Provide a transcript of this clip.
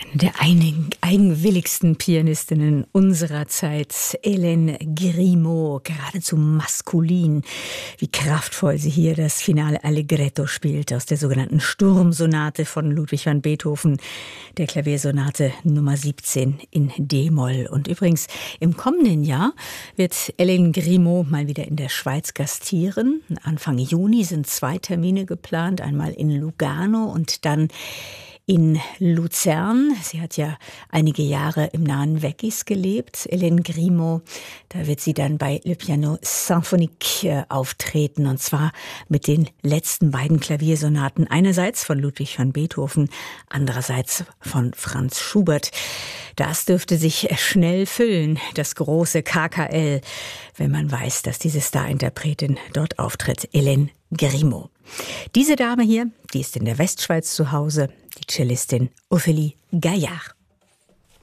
der eigenwilligsten Pianistinnen unserer Zeit, Hélène Grimaud, geradezu maskulin, wie kraftvoll sie hier das Finale Allegretto spielt aus der sogenannten Sturmsonate von Ludwig van Beethoven, der Klaviersonate Nummer 17 in D-Moll. Und übrigens, im kommenden Jahr wird Hélène Grimaud mal wieder in der Schweiz gastieren. Anfang Juni sind 2 Termine geplant, einmal in Lugano und dann in Luzern. Sie hat ja einige Jahre im nahen Weggis gelebt, Hélène Grimaud. Da wird sie dann bei Le Piano Symphonique auftreten, und zwar mit den letzten beiden Klaviersonaten. Einerseits von Ludwig van Beethoven, andererseits von Franz Schubert. Das dürfte sich schnell füllen, das große KKL, wenn man weiß, dass diese Starinterpretin dort auftritt, Hélène Grimaud. Diese Dame hier, die ist in der Westschweiz zu Hause, die Cellistin Ophélie Gaillard.